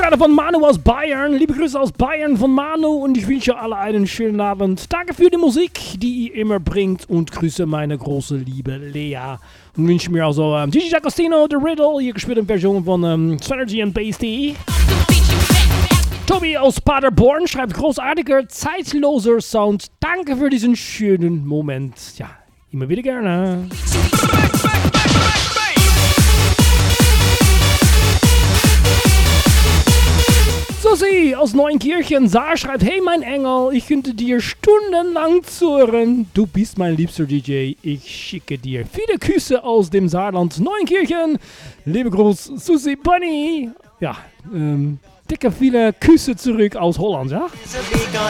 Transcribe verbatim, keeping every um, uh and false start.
gerade von Manu aus Bayern. Liebe Grüße aus Bayern von Manu und ich wünsche alle einen schönen Abend. Danke für die Musik, die ihr immer bringt und grüße meine große liebe Lea. Und wünsche mir also ähm, D J Agostino, The Riddle, hier gespielt in Version von ähm, Synergy and Bass D. Tobi aus Paderborn schreibt großartiger, zeitloser Sound. Danke für diesen schönen Moment. Ja, immer wieder gerne. Susi aus Neunkirchen, Saar schreibt, hey mein Engel, ich könnte dir stundenlang zuhören. Du bist mein liebster D J. Ich schicke dir viele Küsse aus dem Saarland Neunkirchen. Liebe Gruß, Susi Bunny. Ja, ähm, dicke viele Küsse zurück aus Holland, ja?